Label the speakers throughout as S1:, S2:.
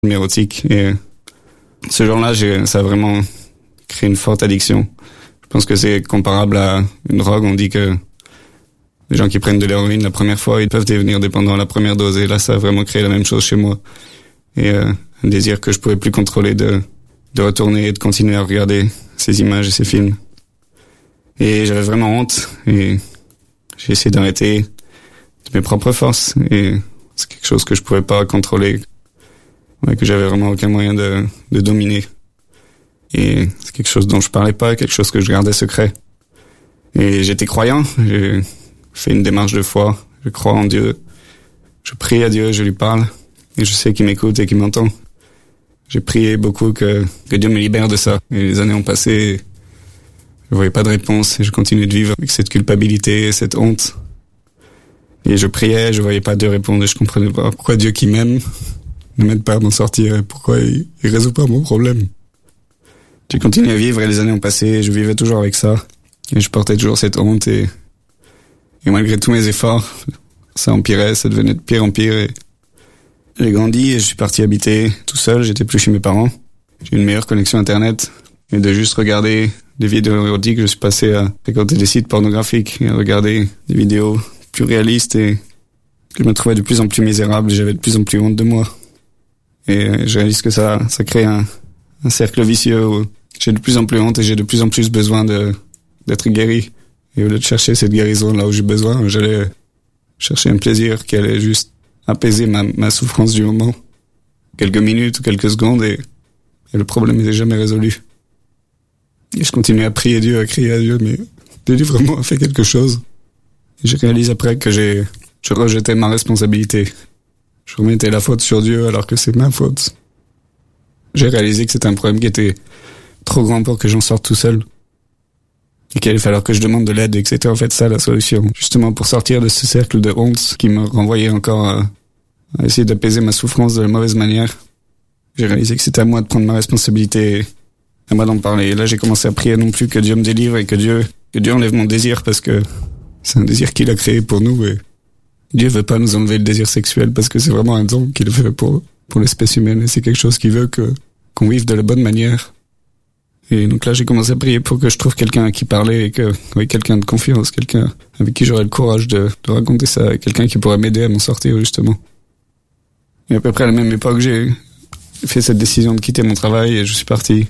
S1: érotique. Et ce genre-là, ça a vraiment créé une forte addiction. Je pense que c'est comparable à une drogue. On dit que les gens qui prennent de l'héroïne la première fois, ils peuvent devenir dépendants à la première dose. Et là, ça a vraiment créé la même chose chez moi. Et un désir que je pouvais plus contrôler de retourner et de continuer à regarder ces images et ces films. Et j'avais vraiment honte. Et j'ai essayé d'arrêter de mes propres forces. Et c'est quelque chose que je pouvais pas contrôler. Ouais, que j'avais vraiment aucun moyen de dominer. Et c'est quelque chose dont je parlais pas, quelque chose que je gardais secret. Et j'étais croyant. J'ai fait une démarche de foi. Je crois en Dieu. Je prie à Dieu, je lui parle. Et je sais qu'il m'écoute et qu'il m'entend. J'ai prié beaucoup que Dieu me libère de ça. Et les années ont passé, je voyais pas de réponse. Et je continuais de vivre avec cette culpabilité, cette honte. Et je priais, je voyais pas Dieu répondre. Et je comprenais pas pourquoi Dieu qui m'aime ne m'aide pas à m'en sortir. Et pourquoi il résout pas mon problème. J'ai continué à vivre et les années ont passé. Et je vivais toujours avec ça. Et je portais toujours cette honte. Et malgré tous mes efforts, ça empirait, ça devenait de pire en pire. Et j'ai grandi et je suis parti habiter tout seul, j'étais plus chez mes parents. J'ai une meilleure connexion internet. Et de juste regarder des vidéos érotiques, je suis passé à fréquenter des sites pornographiques et à regarder des vidéos plus réalistes et je me trouvais de plus en plus misérable et j'avais de plus en plus honte de moi. Et je réalise que ça crée un cercle vicieux où j'ai de plus en plus honte et j'ai de plus en plus besoin d'être guéri. Et au lieu de chercher cette guérison là où j'ai besoin, j'allais chercher un plaisir qui allait juste apaiser ma souffrance du moment. Quelques minutes ou quelques secondes et le problème n'était jamais résolu. Et je continuais à prier Dieu, à crier à Dieu, mais Dieu vraiment a fait quelque chose. Et j'ai réalisé après que je rejetais ma responsabilité. Je remettais la faute sur Dieu alors que c'est ma faute. J'ai réalisé que c'était un problème qui était trop grand pour que j'en sorte tout seul. Et qu'il allait falloir que je demande de l'aide et que c'était en fait ça la solution. Justement pour sortir de ce cercle de honte qui me renvoyait encore à essayer d'apaiser ma souffrance de la mauvaise manière. J'ai réalisé que c'était à moi de prendre ma responsabilité et à moi d'en parler. Et là j'ai commencé à prier non plus que Dieu me délivre et que Dieu enlève mon désir parce que c'est un désir qu'il a créé pour nous et Dieu veut pas nous enlever le désir sexuel parce que c'est vraiment un don qu'il fait pour l'espèce humaine et c'est quelque chose qu'il veut qu'on vive de la bonne manière. Et donc là, j'ai commencé à prier pour que je trouve quelqu'un à qui parler et quelqu'un de confiance, quelqu'un avec qui j'aurais le courage de raconter ça, quelqu'un qui pourrait m'aider à m'en sortir, justement. Et à peu près à la même époque, j'ai fait cette décision de quitter mon travail et je suis parti.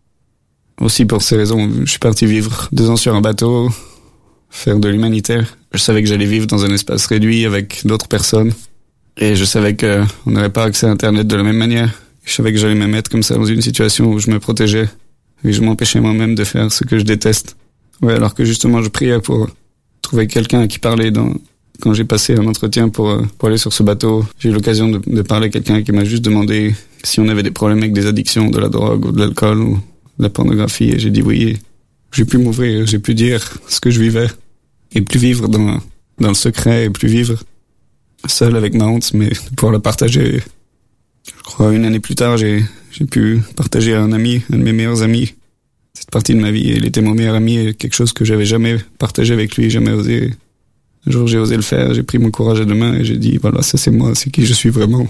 S1: Aussi pour ces raisons, je suis parti vivre 2 ans sur un bateau, faire de l'humanitaire. Je savais que j'allais vivre dans un espace réduit avec d'autres personnes. Et je savais qu'on n'aurait pas accès à Internet de la même manière. Je savais que j'allais me mettre comme ça dans une situation où je me protégeais. Et je m'empêchais moi-même de faire ce que je déteste. Ouais, alors que justement je priais pour trouver quelqu'un à qui parler quand j'ai passé un entretien pour aller sur ce bateau. J'ai eu l'occasion de parler à quelqu'un qui m'a juste demandé si on avait des problèmes avec des addictions, de la drogue ou de l'alcool ou de la pornographie. Et j'ai dit oui. Et j'ai pu m'ouvrir, j'ai pu dire ce que je vivais. Et plus vivre dans le secret et plus vivre seul avec ma honte, mais de pouvoir la partager. Je crois 1 année plus tard, j'ai pu partager à un ami, un de mes meilleurs amis, cette partie de ma vie. Il était mon meilleur ami et quelque chose que j'avais jamais partagé avec lui, jamais osé. Un jour, j'ai osé le faire, j'ai pris mon courage à 2 mains et j'ai dit, voilà, ça c'est moi, c'est qui je suis vraiment.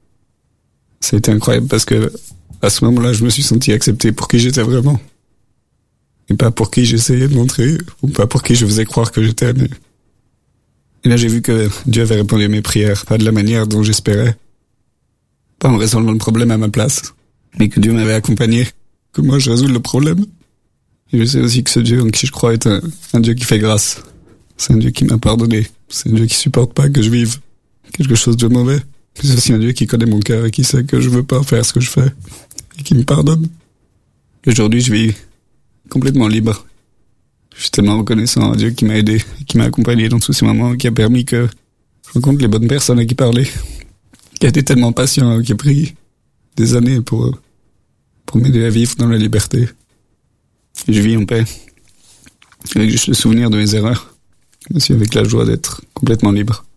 S1: Ça a été incroyable parce que, à ce moment-là, je me suis senti accepté pour qui j'étais vraiment. Et pas pour qui j'essayais de montrer, ou pas pour qui je faisais croire que j'étais. Mais... Et là, j'ai vu que Dieu avait répondu à mes prières, pas de la manière dont j'espérais. Pas en résolvant le problème à ma place, mais que Dieu m'avait accompagné, que moi je résous le problème. Et je sais aussi que ce Dieu en qui je crois est un Dieu qui fait grâce. C'est un Dieu qui m'a pardonné. C'est un Dieu qui supporte pas que je vive quelque chose de mauvais. C'est aussi un Dieu qui connaît mon cœur et qui sait que je veux pas faire ce que je fais. Et qui me pardonne. Et aujourd'hui, je vis complètement libre. Je suis tellement reconnaissant à Dieu qui m'a aidé, qui m'a accompagné dans tous ces moments, qui a permis que je rencontre les bonnes personnes à qui parler. Qui a été tellement patient, qui a pris des années pour m'aider à vivre dans la liberté. Et je vis en paix, avec juste le souvenir de mes erreurs, mais aussi avec la joie d'être complètement libre.